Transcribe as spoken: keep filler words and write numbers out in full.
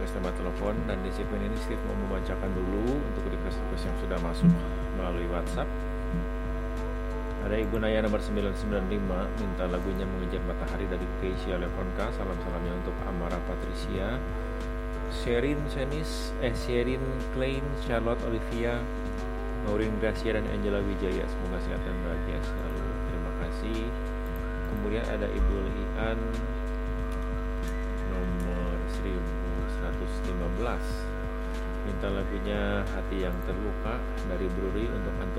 atas nama telepon, dan di segmen ini Steve mau membacakan dulu untuk request-request yang sudah masuk melalui WhatsApp. Ada Ibu Naya nomor sembilan sembilan lima minta lagunya Mengejar Matahari dari Keisha Leponka. Salam-salamnya untuk Amara Patricia, Sherin Senis, eh Sherin Klein, Charlotte Olivia, Maureen Gracia, dan Angela Wijaya. Semoga sehat dan bahagia selalu. Terima kasih. Kemudian ada Ibu Lian nomor seribu seratus lima belas minta lagunya Hati Yang Terluka dari Bruri untuk Anto